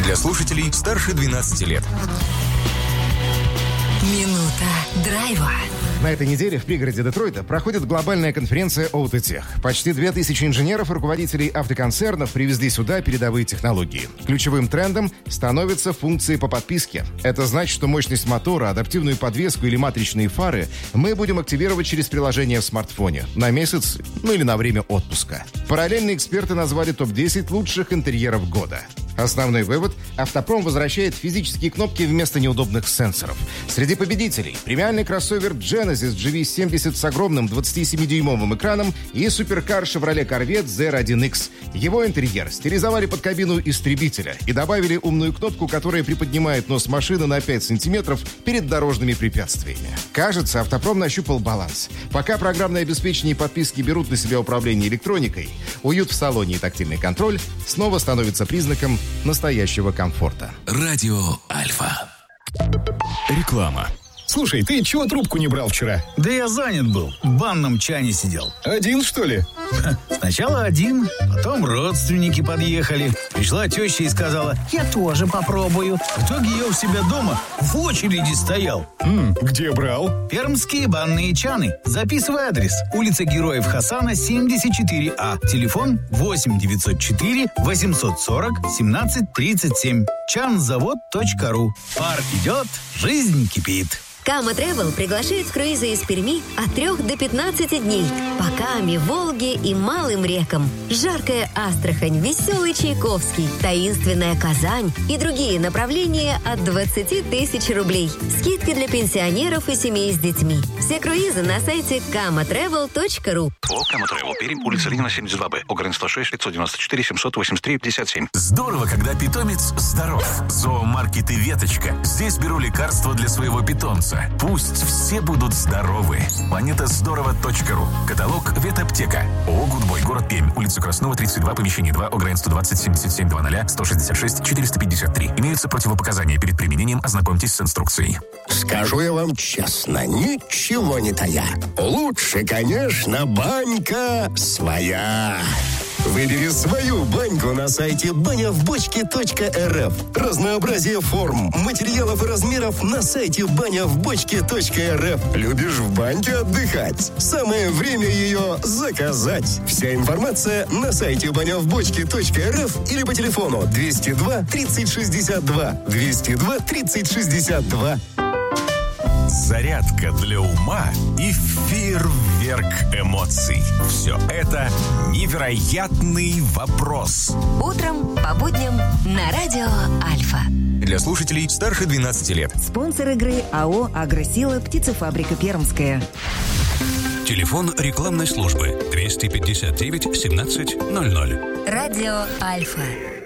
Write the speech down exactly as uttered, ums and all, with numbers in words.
Для слушателей старше двенадцати лет. Минута драйва. На этой неделе в пригороде Детройта проходит глобальная конференция Autotech. Почти две тысячи инженеров и руководителей автоконцернов привезли сюда передовые технологии. Ключевым трендом становятся функции по подписке. Это значит, что мощность мотора, адаптивную подвеску или матричные фары мы будем активировать через приложение в смартфоне на месяц, ну или на время отпуска. Параллельно эксперты назвали топ десять лучших интерьеров года. Основной вывод – автопром возвращает физические кнопки вместо неудобных сенсоров. Среди победителей – премиальный кроссовер Genesis джи ви семьдесят с огромным двадцатисемидюймовым экраном и суперкар Chevrolet Corvette зет один икс. Его интерьер стилизовали под кабину истребителя и добавили умную кнопку, которая приподнимает нос машины на пять сантиметров перед дорожными препятствиями. Кажется, автопром нащупал баланс. Пока программное обеспечение и подписки берут на себя управление электроникой, уют в салоне и тактильный контроль снова становится признаком настоящего комфорта. Радио Альфа. Реклама. Слушай, ты чего трубку не брал вчера? Да я занят был, в банном чане сидел. Один, что ли? Сначала один, потом родственники подъехали. Пришла теща и сказала, я тоже попробую. В итоге я у себя дома в очереди стоял. М, где брал? Пермские банные чаны. Записывай адрес. Улица Героев Хасана, семьдесят четыре А. Телефон восемь девятьсот четыре восемьсот сорок семнадцать тридцать семь. чанзавод точка ру. Пар идет, жизнь кипит. Кама Travel приглашает в круизы из Перми от трех до пятнадцати дней по Каме, Волге и малым рекам. Жаркая Астрахань, веселый Чайковский, таинственная Казань и другие направления от двадцати тысяч рублей. Скидки для пенсионеров и семей с детьми. Все круизы на сайте кама трэвел точка ру. О, Кама Travel, Пермь, улица Ленина, семьдесят два Б, Огрен сто шесть, пятьсот девяносто четыре, семьсот восемьдесят три, пятьдесят семь. Здорово, когда питомец здоров. Зоомаркет и Веточка. Здесь беру лекарства для своего питомца. Пусть все будут здоровы. планета здорово точка ру. Каталог Ветаптека. ООО «Гудбой», город Пермь, улица Краснова, тридцать два, помещение два, Огрен сто двадцать, семьдесят семь, двадцать, сто шестьдесят шесть, четыреста пятьдесят три. Имеются противопоказания перед применением. Ознакомьтесь с инструкцией. Скажу я вам честно, ничего не тая. Лучше, конечно, банька своя. Выбери свою баньку на сайте баня в бочке точка эр эф. Разнообразие форм, материалов и размеров на сайте баня в бочке точка эр эф. Любишь в баньке отдыхать? Самое время ее заказать. Вся информация на сайте баня в бочке точка эр эф или по телефону двести два тридцать шестьдесят два. двести два тридцать шестьдесят два. Зарядка для ума и фейерверк эмоций. Все это невероятный вопрос. Утром по будням на Радио Альфа. Для слушателей старше двенадцати лет. Спонсор игры АО «Агросила», птицефабрика «Пермская». Телефон рекламной службы двести пятьдесят девять семнадцать ноль ноль. Радио Альфа.